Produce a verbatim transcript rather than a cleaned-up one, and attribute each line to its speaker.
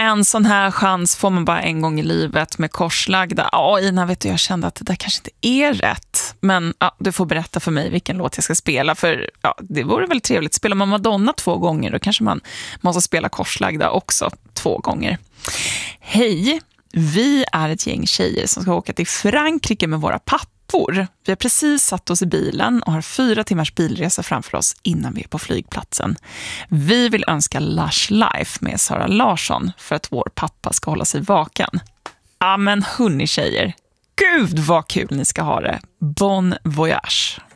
Speaker 1: En sån här chans får man bara en gång i livet med korslagda. Ja, Ina, vet du, jag kände att det där kanske inte är rätt. Men ja, du får berätta för mig vilken låt jag ska spela. För ja, det vore väl trevligt. Spelar man Madonna två gånger, då kanske man måste spela korslagda också två gånger. Hej, vi är ett gäng tjejer som ska åka till Frankrike med våra pappor. Vi har precis satt oss i bilen och har fyra timmars bilresa framför oss innan vi är på flygplatsen. Vi vill önska Lush Life med Sara Larsson för att vår pappa ska hålla sig vaken. Ja men hörni tjejer, gud vad kul ni ska ha det. Bon voyage!